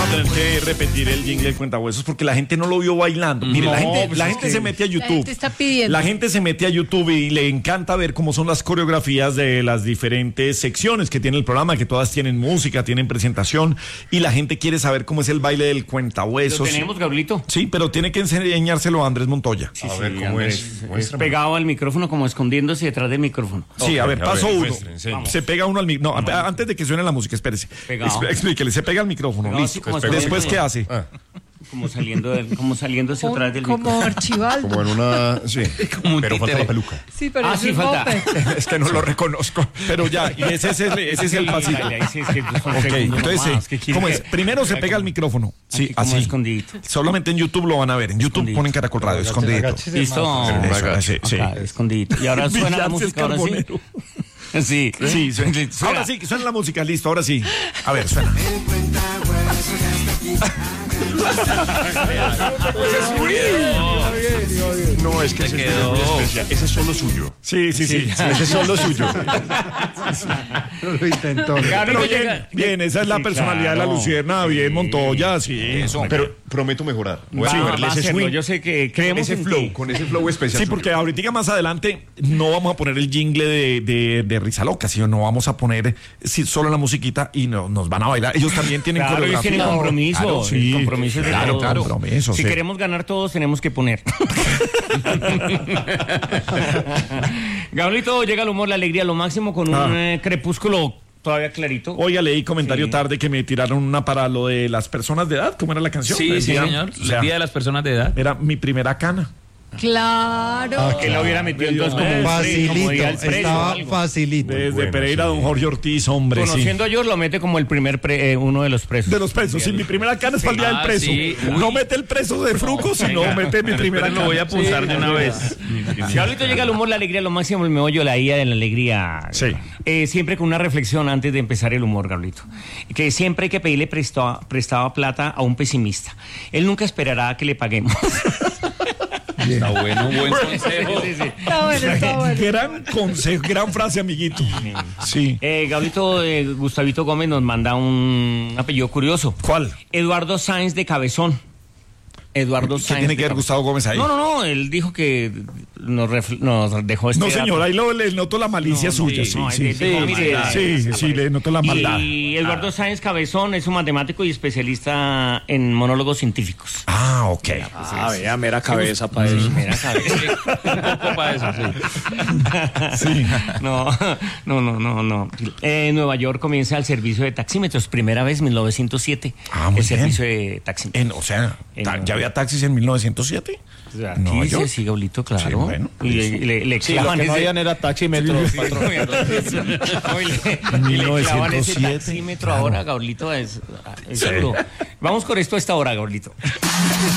a tener que repetir el jingle del cuentahuesos porque la gente no lo vio bailando. Mire, la gente se mete a YouTube. La gente está pidiendo. La gente se mete a YouTube y le encanta ver cómo son las coreografías de las diferentes secciones que tiene el programa, que todas tienen música, tienen presentación, y la gente quiere saber cómo es el baile del cuentahuesos. ¿Lo tenemos, Gabrielito? Sí, pero tiene que enseñárselo a Andrés Montoya. Sí, A ver, ¿cómo Andrés, es? es pegado al micrófono, como escondiéndose detrás del micrófono. Sí, a ver, paso uno. enseñe. Se pega uno al micrófono. No, antes de que suene la música, espérese. Pegado. Explíquele, se pega al micrófono. Pegado, Listo. sí, como Después, escondiéndose. ¿qué hace? Como saliéndose atrás del Como micrófono. Archibaldo. Como en una... Sí, Como un pero falta títere. la peluca. Sí, pero Ah, eso sí, es falta. Bope. Es que no lo reconozco. Pero ya, y ese es el pasito. Ahí sí, es que son Ok, segundos entonces nomás, sí. ¿qué quiere ¿Cómo que- es? Primero se pega al micrófono. Sí, Aquí como así. escondidito. Solamente en YouTube lo van a ver. En YouTube Escondidito. ponen Caracol Radio, escondidito. Listo. Eso, sí. Acá, escondidito. Y ahora suena la Villarse música, ahora sí. Carbonero. Sí. Sí, suena. Suena. Ahora sí, suena la música, listo, ahora sí. A ver, suena. No, es que ese es muy especial. Ese es solo suyo. Sí. Ese es solo suyo. Lo intentó. Gabrielito Pero llega- bien, esa es la Sí, personalidad de la claro. Luciérnaga, bien, Montoya, sí. Pero prometo mejorar. Voy a Va cogerle a ese hacerlo. swing. Yo sé que Con creemos ese en flow, ti. con ese flow especial. Sí, porque ahorita más adelante no vamos a poner el jingle de Risa Loca, sino no vamos a poner solo la musiquita y nos van a bailar. Ellos también tienen Claro, ellos coreografía. tienen compromiso. Claro, sí. El compromiso es de Claro, todos. compromiso, Si sí. queremos ganar todos, tenemos que poner. Gabrielito, llega el humor, la alegría, lo máximo con un crepúsculo todavía clarito. Oiga, leí comentario Sí. tarde que me tiraron una para lo de las personas de edad. ¿Cómo era la canción? Sí, sí, Decía, señor. o sea, El día de las personas de edad. era mi primera cana. Claro. Que la hubiera metido entonces como un Facilito, como día el preso o estaba algo. facilito. Desde bueno, Pereira, sí. don Jorge Ortiz, hombre, sí. Conociendo a George, lo mete como el primer uno de los presos. De los presos. Sí, mi primera cana es para el día del Ah, preso. sí. No mete el preso de Fruco, sino mete mi primera Pero cana. lo voy a apuntar de una vez. Gabrielito, llega el humor, la alegría, lo máximo, el meollo, la ida de la alegría. Sí. Siempre con una reflexión antes de empezar el humor, Gabrielito. Que siempre hay que pedirle prestada plata a un pesimista. Él nunca esperará a que le paguemos. Está bueno, buen consejo. Sí. Está bueno, está bueno. Gran consejo, gran frase, amiguito. Sí. Gabrielito, Gustavito Gómez nos manda un apellido curioso. ¿Cuál? Eduardo Sáenz de Cabezón. Eduardo ¿Qué Sáenz. tiene de que ver Cabezón. Gustavo Gómez ahí? No, él dijo que nos dejó este No, dato. señor, ahí le noto la malicia suya. Sí, no, sí, él dijo, mire, sí, le noto la maldad. Y Eduardo Sáenz Cabezón es un matemático y especialista en monólogos científicos. Ah, ok. Vea, mera cabeza para eso. Mira, ¿sabes? Un poco para eso, sí. Sí. No. En Nueva York comienza el servicio de taxímetros. Primera vez, 1907. Ah, muy el bien. servicio de taxímetros. O sea, En- ¿ya había taxis en 1907? Aquí Nueva York. sí, Gaulito, claro. Sí, bueno. Y le Sí, lo clavan que no ese- habían era taxímetros, patrón. No, y le clavan ese 1907, taxímetro claro. ahora, Gaulito. Es duro. Vamos con esto a esta hora, Gaulito.